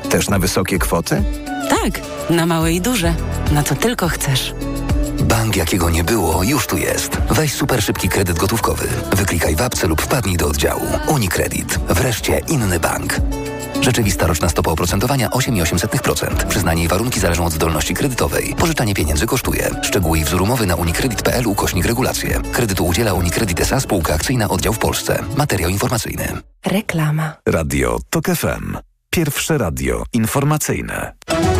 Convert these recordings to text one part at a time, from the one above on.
Też na wysokie kwoty? Tak, na małe i duże. Na co tylko chcesz. Bank, jakiego nie było, już tu jest. Weź super szybki kredyt gotówkowy. Wyklikaj w apce lub wpadnij do oddziału. UniCredit. Wreszcie inny bank. Rzeczywista roczna stopa oprocentowania 8,8%. Przyznanie i warunki zależą od zdolności kredytowej. Pożyczanie pieniędzy kosztuje. Szczegóły i wzór umowy na unicredit.pl/regulacje. Kredytu udziela UniCredit S.A. Spółka akcyjna, oddział w Polsce. Materiał informacyjny. Reklama. Radio TOK FM. Pierwsze radio informacyjne.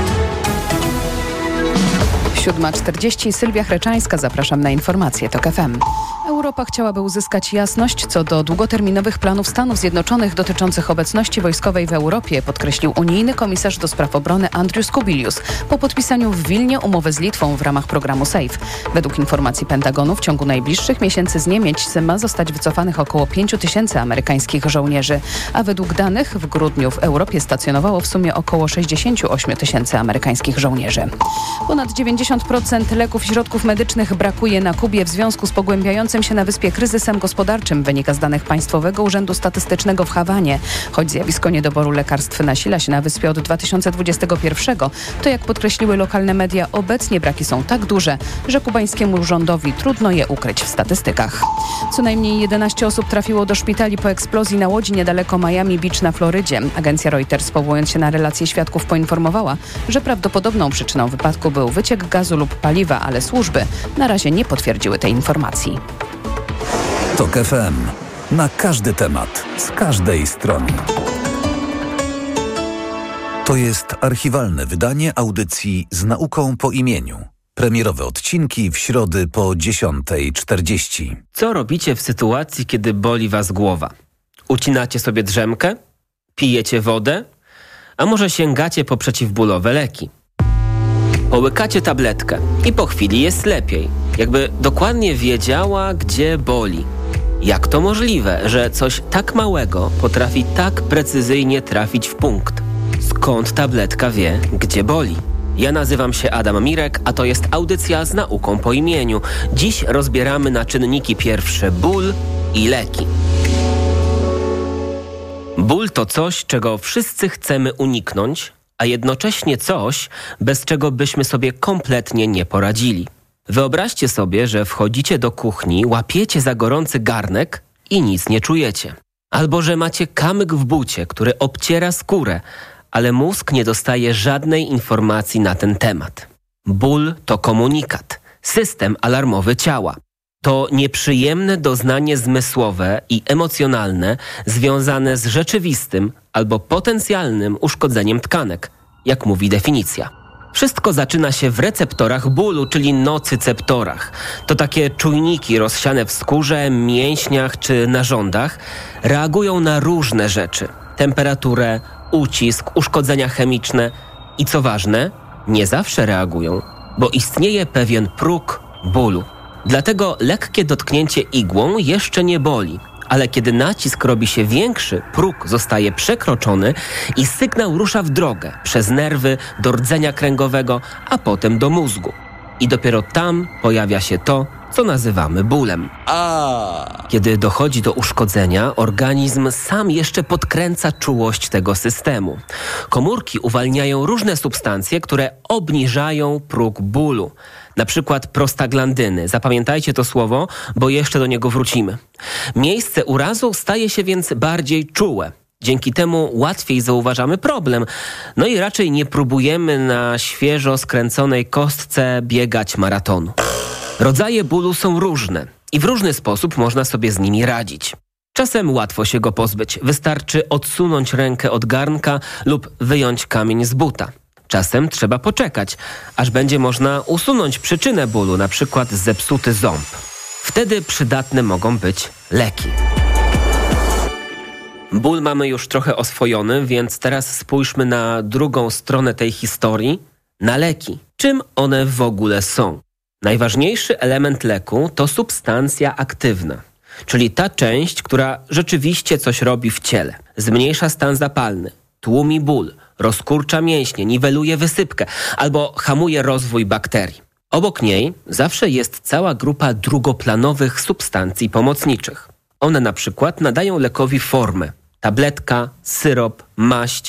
7:40. Sylwia Chreczańska. Zapraszam na informacje TOK FM. Europa chciałaby uzyskać jasność co do długoterminowych planów Stanów Zjednoczonych dotyczących obecności wojskowej w Europie, podkreślił unijny komisarz do spraw obrony Andrius Kubilius po podpisaniu w Wilnie umowy z Litwą w ramach programu SAFE. Według informacji Pentagonu w ciągu najbliższych miesięcy z Niemiec ma zostać wycofanych około 5 000 amerykańskich żołnierzy, a według danych w grudniu w Europie stacjonowało w sumie około 68 000 amerykańskich żołnierzy. Ponad 90% leków i środków medycznych brakuje na Kubie w związku z pogłębiającym się na wyspie kryzysem gospodarczym, wynika z danych Państwowego Urzędu Statystycznego w Hawanie. Choć zjawisko niedoboru lekarstw nasila się na wyspie od 2021, to jak podkreśliły lokalne media, obecnie braki są tak duże, że kubańskiemu rządowi trudno je ukryć w statystykach. Co najmniej 11 osób trafiło do szpitali po eksplozji na łodzi niedaleko Miami Beach na Florydzie. Agencja Reuters, powołując się na relacje świadków, poinformowała, że prawdopodobną przyczyną wypadku był wyciek gazu lub paliwa, ale służby na razie nie potwierdziły tej informacji. TOK FM. Na każdy temat, z każdej strony. To jest archiwalne wydanie audycji Z nauką po imieniu. Premierowe odcinki w środy po 10:40. Co robicie w sytuacji, kiedy boli was głowa? Ucinacie sobie drzemkę? Pijecie wodę? A może sięgacie po przeciwbólowe leki? Połykacie tabletkę i po chwili jest lepiej. Jakby dokładnie wiedziała, gdzie boli. Jak to możliwe, że coś tak małego potrafi tak precyzyjnie trafić w punkt? Skąd tabletka wie, gdzie boli? Ja nazywam się Adam Mirek, a to jest audycja Z nauką po imieniu. Dziś rozbieramy na czynniki pierwsze ból i leki. Ból to coś, czego wszyscy chcemy uniknąć, a jednocześnie coś, bez czego byśmy sobie kompletnie nie poradzili. Wyobraźcie sobie, że wchodzicie do kuchni, łapiecie za gorący garnek i nic nie czujecie. Albo że macie kamyk w bucie, który obciera skórę, ale mózg nie dostaje żadnej informacji na ten temat. Ból to komunikat, system alarmowy ciała. To nieprzyjemne doznanie zmysłowe i emocjonalne związane z rzeczywistym albo potencjalnym uszkodzeniem tkanek, jak mówi definicja. Wszystko zaczyna się w receptorach bólu, czyli nocyceptorach. To takie czujniki rozsiane w skórze, mięśniach czy narządach. Reagują na różne rzeczy. Temperaturę, ucisk, uszkodzenia chemiczne. I co ważne, nie zawsze reagują, bo istnieje pewien próg bólu. Dlatego lekkie dotknięcie igłą jeszcze nie boli. Ale kiedy nacisk robi się większy, próg zostaje przekroczony i sygnał rusza w drogę przez nerwy do rdzenia kręgowego, a potem do mózgu. I dopiero tam pojawia się to, co nazywamy bólem. Kiedy dochodzi do uszkodzenia, organizm sam jeszcze podkręca czułość tego systemu. Komórki uwalniają różne substancje, które obniżają próg bólu. Na przykład prostaglandyny. Zapamiętajcie to słowo, bo jeszcze do niego wrócimy. Miejsce urazu staje się więc bardziej czułe. Dzięki temu łatwiej zauważamy problem. No i raczej nie próbujemy na świeżo skręconej kostce biegać maratonu. Rodzaje bólu są różne i w różny sposób można sobie z nimi radzić. Czasem łatwo się go pozbyć. Wystarczy odsunąć rękę od garnka lub wyjąć kamień z buta. Czasem trzeba poczekać, aż będzie można usunąć przyczynę bólu, na przykład zepsuty ząb. Wtedy przydatne mogą być leki. Ból mamy już trochę oswojony, więc teraz spójrzmy na drugą stronę tej historii, na leki. Czym one w ogóle są? Najważniejszy element leku to substancja aktywna, czyli ta część, która rzeczywiście coś robi w ciele. Zmniejsza stan zapalny, tłumi ból, rozkurcza mięśnie, niweluje wysypkę albo hamuje rozwój bakterii. Obok niej zawsze jest cała grupa drugoplanowych substancji pomocniczych. One na przykład nadają lekowi formę. Tabletka, syrop, maść.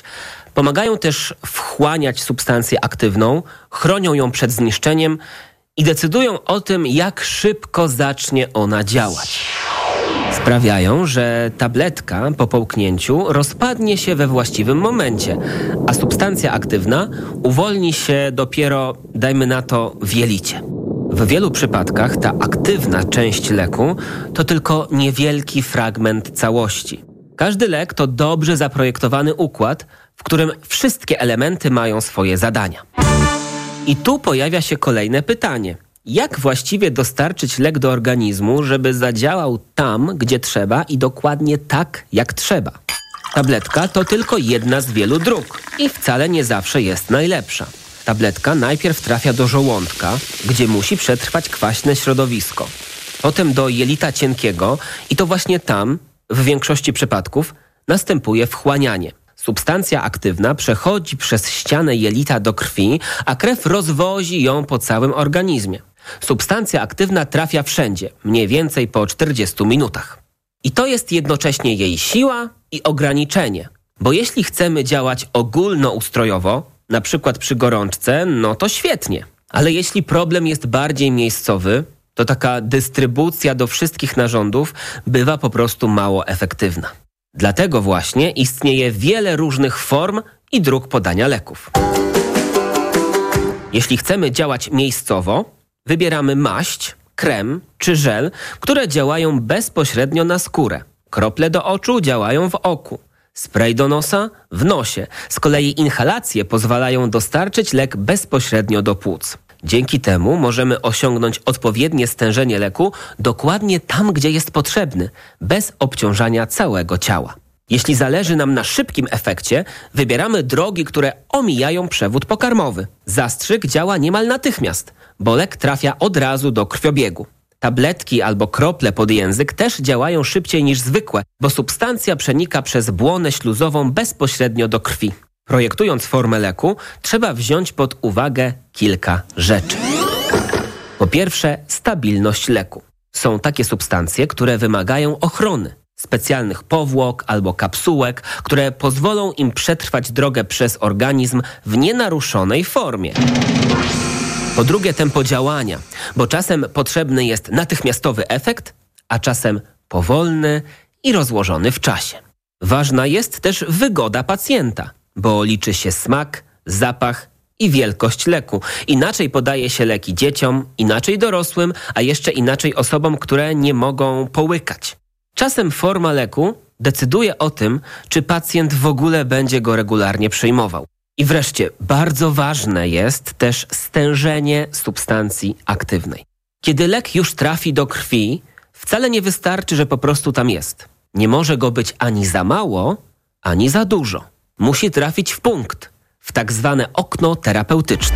Pomagają też wchłaniać substancję aktywną, chronią ją przed zniszczeniem i decydują o tym, jak szybko zacznie ona działać. Sprawiają, że tabletka po połknięciu rozpadnie się we właściwym momencie, a substancja aktywna uwolni się dopiero, dajmy na to, w jelicie. W wielu przypadkach ta aktywna część leku to tylko niewielki fragment całości. Każdy lek to dobrze zaprojektowany układ, w którym wszystkie elementy mają swoje zadania. I tu pojawia się kolejne pytanie. Jak właściwie dostarczyć lek do organizmu, żeby zadziałał tam, gdzie trzeba i dokładnie tak, jak trzeba? Tabletka to tylko jedna z wielu dróg i wcale nie zawsze jest najlepsza. Tabletka najpierw trafia do żołądka, gdzie musi przetrwać kwaśne środowisko. Potem do jelita cienkiego i to właśnie tam, w większości przypadków, następuje wchłanianie. Substancja aktywna przechodzi przez ścianę jelita do krwi, a krew rozwozi ją po całym organizmie. Substancja aktywna trafia wszędzie, mniej więcej po 40 minutach. I to jest jednocześnie jej siła i ograniczenie. Bo jeśli chcemy działać ogólnoustrojowo, na przykład przy gorączce, no to świetnie. Ale jeśli problem jest bardziej miejscowy, to taka dystrybucja do wszystkich narządów bywa po prostu mało efektywna. Dlatego właśnie istnieje wiele różnych form i dróg podania leków. Jeśli chcemy działać miejscowo, wybieramy maść, krem czy żel, które działają bezpośrednio na skórę. Krople do oczu działają w oku. Spray do nosa w nosie. Z kolei inhalacje pozwalają dostarczyć lek bezpośrednio do płuc. Dzięki temu możemy osiągnąć odpowiednie stężenie leku dokładnie tam, gdzie jest potrzebny, bez obciążania całego ciała. Jeśli zależy nam na szybkim efekcie, wybieramy drogi, które omijają przewód pokarmowy. Zastrzyk działa niemal natychmiast, bo lek trafia od razu do krwiobiegu. Tabletki albo krople pod język też działają szybciej niż zwykłe, bo substancja przenika przez błonę śluzową bezpośrednio do krwi. Projektując formę leku, trzeba wziąć pod uwagę kilka rzeczy. Po pierwsze, stabilność leku. Są takie substancje, które wymagają ochrony, specjalnych powłok albo kapsułek, które pozwolą im przetrwać drogę przez organizm w nienaruszonej formie. Po drugie, tempo działania, bo czasem potrzebny jest natychmiastowy efekt, a czasem powolny i rozłożony w czasie. Ważna jest też wygoda pacjenta, bo liczy się smak, zapach i wielkość leku. Inaczej podaje się leki dzieciom, inaczej dorosłym, a jeszcze inaczej osobom, które nie mogą połykać. Czasem forma leku decyduje o tym, czy pacjent w ogóle będzie go regularnie przyjmował. I wreszcie, bardzo ważne jest też stężenie substancji aktywnej. Kiedy lek już trafi do krwi, wcale nie wystarczy, że po prostu tam jest. Nie może go być ani za mało, ani za dużo. Musi trafić w punkt, w tak zwane okno terapeutyczne.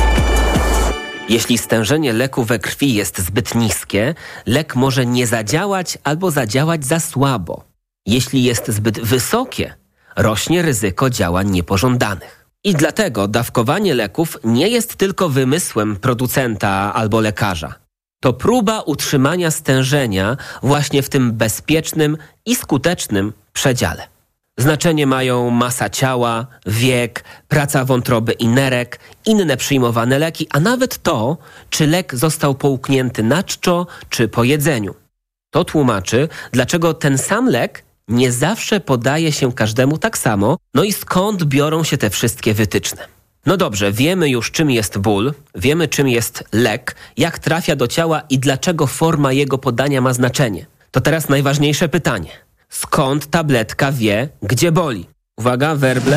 Jeśli stężenie leku we krwi jest zbyt niskie, lek może nie zadziałać albo zadziałać za słabo. Jeśli jest zbyt wysokie, rośnie ryzyko działań niepożądanych. I dlatego dawkowanie leków nie jest tylko wymysłem producenta albo lekarza. To próba utrzymania stężenia właśnie w tym bezpiecznym i skutecznym przedziale. Znaczenie mają masa ciała, wiek, praca wątroby i nerek, inne przyjmowane leki, a nawet to, czy lek został połknięty na czczo, czy po jedzeniu. To tłumaczy, dlaczego ten sam lek nie zawsze podaje się każdemu tak samo, no i skąd biorą się te wszystkie wytyczne. No dobrze, wiemy już, czym jest ból, wiemy, czym jest lek, jak trafia do ciała i dlaczego forma jego podania ma znaczenie. To teraz najważniejsze pytanie. Skąd tabletka wie, gdzie boli? Uwaga, werble.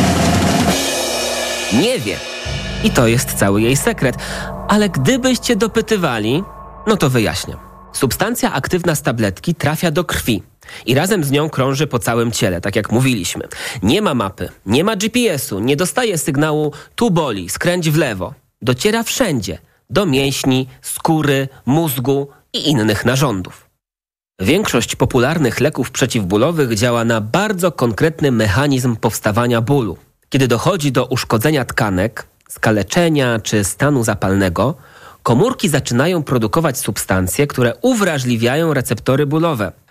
Nie wie. I to jest cały jej sekret. Ale gdybyście dopytywali, no to wyjaśniam. Substancja aktywna z tabletki trafia do krwi i razem z nią krąży po całym ciele, tak jak mówiliśmy. Nie ma mapy, nie ma GPS-u, nie dostaje sygnału tu boli, skręć w lewo. Dociera wszędzie, do mięśni, skóry, mózgu i innych narządów. Większość popularnych leków przeciwbólowych działa na bardzo konkretny mechanizm powstawania bólu. Kiedy dochodzi do uszkodzenia tkanek, skaleczenia czy stanu zapalnego, komórki zaczynają produkować substancje, które uwrażliwiają receptory bólowe.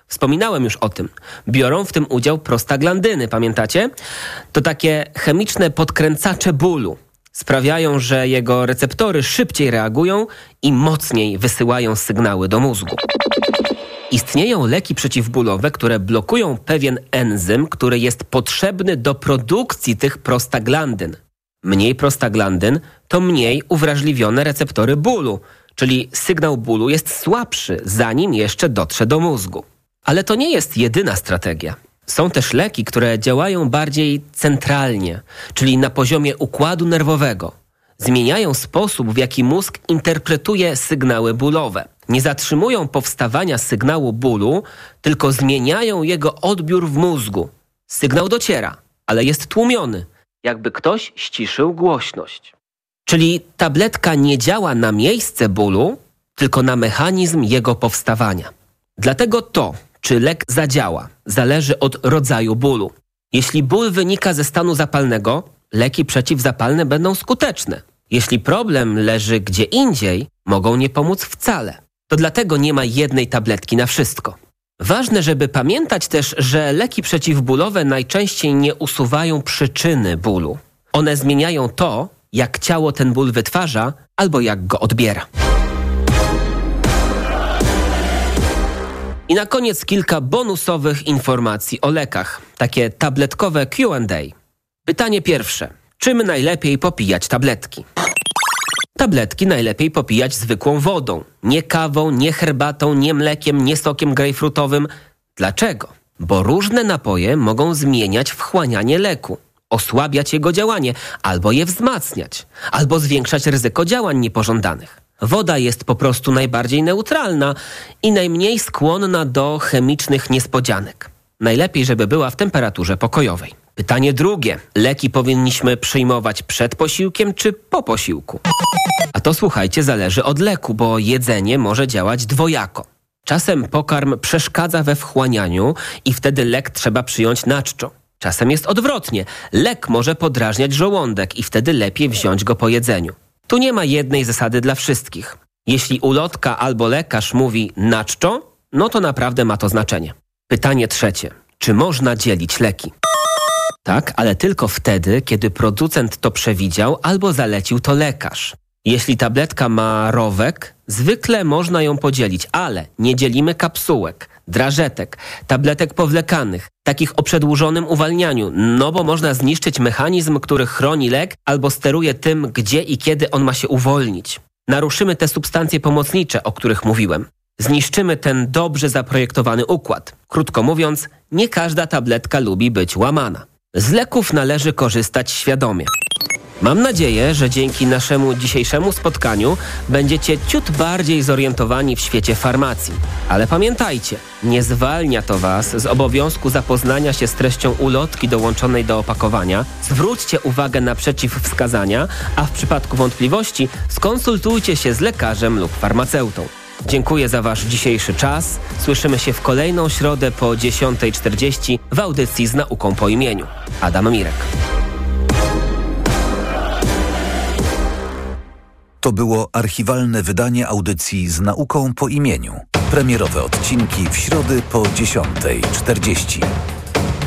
Wspominałem już o tym. Biorą w tym udział prostaglandyny, pamiętacie? To takie chemiczne podkręcacze bólu. Sprawiają, że jego receptory szybciej reagują i mocniej wysyłają sygnały do mózgu. Istnieją leki przeciwbólowe, które blokują pewien enzym, który jest potrzebny do produkcji tych prostaglandyn. Mniej prostaglandyn to mniej uwrażliwione receptory bólu, czyli sygnał bólu jest słabszy, zanim jeszcze dotrze do mózgu. Ale to nie jest jedyna strategia. Są też leki, które działają bardziej centralnie, czyli na poziomie układu nerwowego. Zmieniają sposób, w jaki mózg interpretuje sygnały bólowe. Nie zatrzymują powstawania sygnału bólu, tylko zmieniają jego odbiór w mózgu. Sygnał dociera, ale jest tłumiony, jakby ktoś ściszył głośność. Czyli tabletka nie działa na miejsce bólu, tylko na mechanizm jego powstawania. Dlatego to, czy lek zadziała, zależy od rodzaju bólu. Jeśli ból wynika ze stanu zapalnego, leki przeciwzapalne będą skuteczne. Jeśli problem leży gdzie indziej, mogą nie pomóc wcale. To dlatego nie ma jednej tabletki na wszystko. Ważne, żeby pamiętać też, że leki przeciwbólowe najczęściej nie usuwają przyczyny bólu. One zmieniają to, jak ciało ten ból wytwarza albo jak go odbiera. I na koniec kilka bonusowych informacji o lekach. Takie tabletkowe Q&A. Pytanie pierwsze. Czym najlepiej popijać tabletki? Tabletki najlepiej popijać zwykłą wodą. Nie kawą, nie herbatą, nie mlekiem, nie sokiem grejpfrutowym. Dlaczego? Bo różne napoje mogą zmieniać wchłanianie leku, osłabiać jego działanie, albo je wzmacniać, albo zwiększać ryzyko działań niepożądanych. Woda jest po prostu najbardziej neutralna i najmniej skłonna do chemicznych niespodzianek. Najlepiej, żeby była w temperaturze pokojowej. Pytanie drugie. Leki powinniśmy przyjmować przed posiłkiem czy po posiłku? A to, słuchajcie, zależy od leku, bo jedzenie może działać dwojako. Czasem pokarm przeszkadza we wchłanianiu i wtedy lek trzeba przyjąć na czczo. Czasem jest odwrotnie. Lek może podrażniać żołądek i wtedy lepiej wziąć go po jedzeniu. Tu nie ma jednej zasady dla wszystkich. Jeśli ulotka albo lekarz mówi na czczo, no to naprawdę ma to znaczenie. Pytanie trzecie. Czy można dzielić leki? Tak, ale tylko wtedy, kiedy producent to przewidział albo zalecił to lekarz. Jeśli tabletka ma rowek, zwykle można ją podzielić, ale nie dzielimy kapsułek, drażetek, tabletek powlekanych, takich o przedłużonym uwalnianiu, no bo można zniszczyć mechanizm, który chroni lek albo steruje tym, gdzie i kiedy on ma się uwolnić. Naruszymy te substancje pomocnicze, o których mówiłem. Zniszczymy ten dobrze zaprojektowany układ. Krótko mówiąc, nie każda tabletka lubi być łamana. Z leków należy korzystać świadomie. Mam nadzieję, że dzięki naszemu dzisiejszemu spotkaniu będziecie ciut bardziej zorientowani w świecie farmacji. Ale pamiętajcie, nie zwalnia to Was z obowiązku zapoznania się z treścią ulotki dołączonej do opakowania. Zwróćcie uwagę na przeciwwskazania, a w przypadku wątpliwości skonsultujcie się z lekarzem lub farmaceutą. Dziękuję za Wasz dzisiejszy czas. Słyszymy się w kolejną środę po 10:40 w audycji z nauką po imieniu. Adam Mirek. To było archiwalne wydanie audycji z nauką po imieniu. Premierowe odcinki w środę po 10:40.